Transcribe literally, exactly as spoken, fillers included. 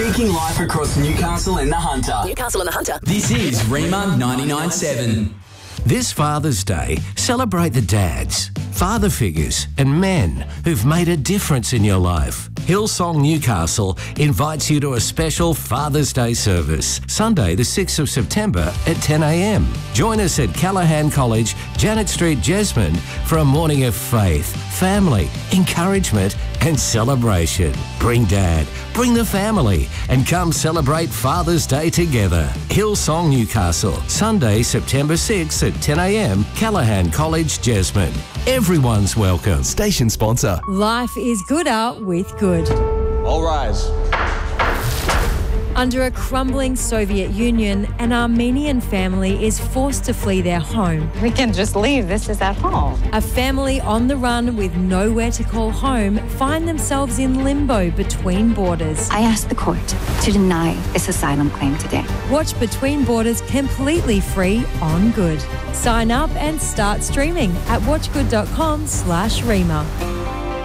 Speaking live across Newcastle and the Hunter. Newcastle and the Hunter. This is Rima ninety-nine point seven. This Father's Day, celebrate the dads, father figures and men who've made a difference in your life. Hillsong Newcastle invites you to a special Father's Day service, Sunday the sixth of September at ten a m. Join us at Callaghan College, Janet Street, Jesmond for a morning of faith, family, encouragement and celebration. Bring Dad, bring the family and come celebrate Father's Day together. Hillsong Newcastle, Sunday September sixth at ten a m, Callaghan College, Jesmond. Everyone's welcome. Station sponsor. Life is gooder with Good. All rise. Under a crumbling Soviet Union, an Armenian family is forced to flee their home. We can just leave. This is at home. A family on the run with nowhere to call home find themselves in limbo between borders. I asked the court to deny this asylum claim today. Watch Between Borders completely free on Good. Sign up and start streaming at watchgood dot com slash Rima.